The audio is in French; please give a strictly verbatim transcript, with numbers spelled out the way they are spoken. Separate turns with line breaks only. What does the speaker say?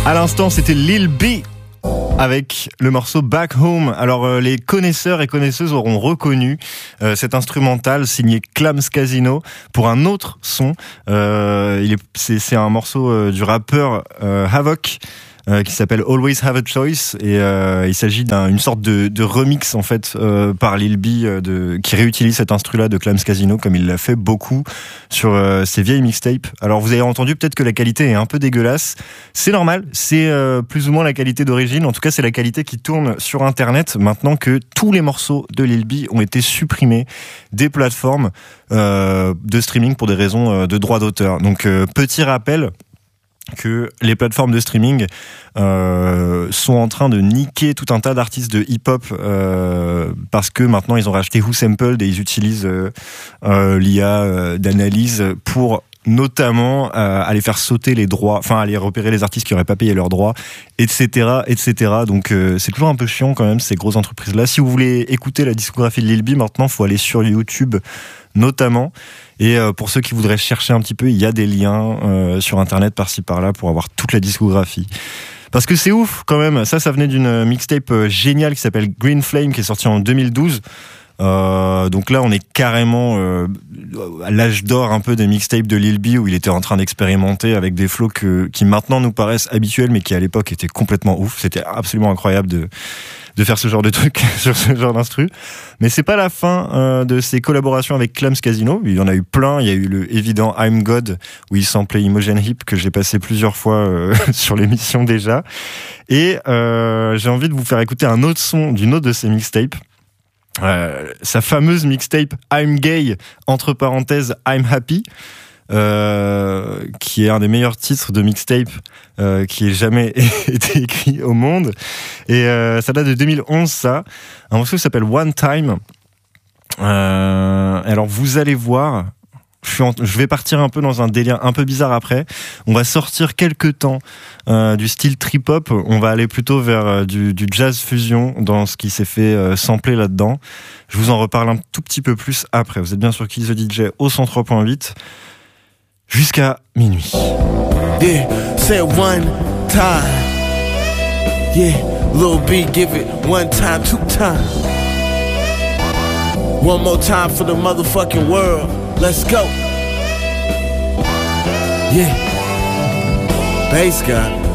À l'instant, c'était Lil B avec le morceau Back Home. Alors euh, les connaisseurs et connaisseuses auront reconnu euh, cet instrumental signé Clams Casino pour un autre son. Euh, il est, c'est, c'est un morceau euh, du rappeur euh, Havoc. Euh, qui s'appelle Always Have a Choice et euh, il s'agit d'une sorte de, de remix en fait euh, par Lil B euh, de, qui réutilise cet instru-là de Clams Casino comme il l'a fait beaucoup sur euh, ses vieilles mixtapes. Alors vous avez entendu peut-être que la qualité est un peu dégueulasse, c'est normal, c'est euh, plus ou moins la qualité d'origine, en tout cas c'est la qualité qui tourne sur internet maintenant que tous les morceaux de Lil B ont été supprimés des plateformes euh, de streaming pour des raisons euh, de droit d'auteur. Donc euh, petit rappel que les plateformes de streaming euh, sont en train de niquer tout un tas d'artistes de hip-hop euh, parce que maintenant ils ont racheté Who Sampled et ils utilisent euh, euh, l'I A euh, d'analyse pour notamment euh, aller faire sauter les droits, enfin aller repérer les artistes qui n'auraient pas payé leurs droits, et cetera, et cetera. Donc euh, c'est toujours un peu chiant quand même ces grosses entreprises-là. Si vous voulez écouter la discographie de Lil B, maintenant, faut aller sur YouTube notamment. Et euh, pour ceux qui voudraient chercher un petit peu, il y a des liens euh, sur internet par-ci par-là pour avoir toute la discographie. Parce que c'est ouf quand même. Ça, ça venait d'une mixtape euh, géniale qui s'appelle Green Flame, qui est sortie en deux mille douze. Euh, donc là on est carrément euh, à l'âge d'or un peu des mixtapes de Lil B où il était en train d'expérimenter avec des flows que, qui maintenant nous paraissent habituels mais qui à l'époque étaient complètement ouf. C'était absolument incroyable de, de faire ce genre de truc sur ce genre d'instru. Mais c'est pas la fin euh, de ses collaborations avec Clams Casino. Il y en a eu plein. Il y a eu le évident I'm God où il samplait Imogen Heap que j'ai passé plusieurs fois euh, sur l'émission déjà. Et euh, j'ai envie de vous faire écouter un autre son d'une autre de ses mixtapes. Euh, sa fameuse mixtape I'm Gay, entre parenthèses I'm Happy, euh, qui est un des meilleurs titres de mixtape euh, qui ait jamais été écrit au monde. Et euh, ça date de deux mille onze, ça. Un morceau qui s'appelle One Time. Euh, alors vous allez voir, je, suis en, je vais partir un peu dans un délire un peu bizarre après. On va sortir quelques temps euh, du style trip-hop. On va aller plutôt vers euh, du, du jazz fusion dans ce qui s'est fait euh, sampler là-dedans. Je vous en reparle un tout petit peu plus après. Vous êtes bien sur Kill the D J au cent trois point huit jusqu'à minuit.
Yeah, say one time. Yeah, Lil B, give it one time, two time. One more time for the motherfucking world. Let's go. Yeah. Bass guy.